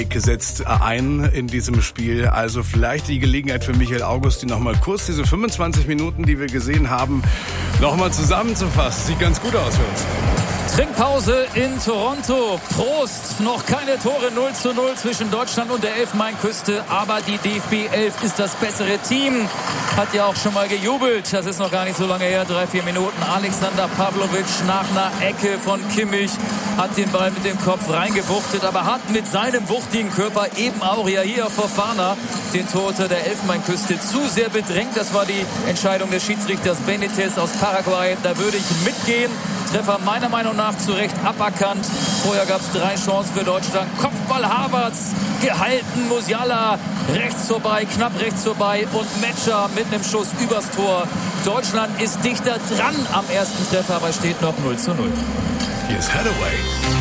Setzt ein in diesem Spiel. Also vielleicht die Gelegenheit für Michael Augustin, noch mal kurz diese 25 Minuten, die wir gesehen haben, noch mal zusammenzufassen. Sieht ganz gut aus für uns. Trinkpause in Toronto. Prost! Noch keine Tore, 0:0 zwischen Deutschland und der Elfenbeinküste. Aber die DFB 11 ist das bessere Team. Hat ja auch schon mal gejubelt. Das ist noch gar nicht so lange her, 3-4 Minuten. Alexander Pavlovic nach einer Ecke von Kimmich hat den Ball mit dem Kopf reingewuchtet, aber hat mit seinem wuchtigen Körper eben auch Yair Fofana, den Torhüter der Elfenbeinküste, zu sehr bedrängt. Das war die Entscheidung des Schiedsrichters Benitez aus Paraguay. Da würde ich mitgehen. Treffer meiner Meinung nach zu Recht aberkannt. Vorher gab es 3 Chancen für Deutschland. Kopfball Havertz, gehalten Musiala, rechts vorbei, knapp rechts vorbei und Metscher mit einem Schuss übers Tor. Deutschland ist dichter dran am ersten Treffer, aber steht noch 0:0. Hier ist Hathaway.